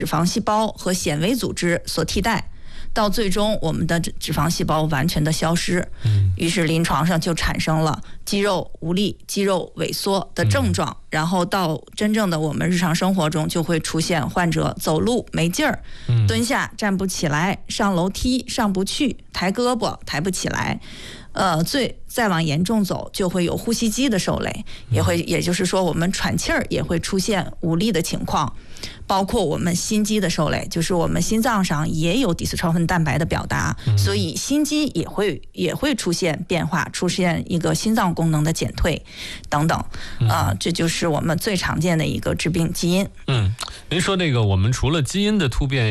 脂肪细胞和纤维组织所替代。到最终我们的脂肪细胞完全的消失，于是临床上就产生了肌肉无力、肌肉萎缩的症状，然后到真正的我们日常生活中就会出现患者走路没劲儿，蹲下站不起来，上楼梯上不去，抬胳膊抬不起来，再往严重走就会有呼吸机的受累，也就是说我们喘气儿也会出现无力的情况。包括我们心肌的受累，就是我们心脏上也有底色超分蛋白的表达，所以心肌也会出现变化，出现一个心脏功能的减退等等，这就是我们最常见的一个致病基因。 您说那个我们除了基因的突变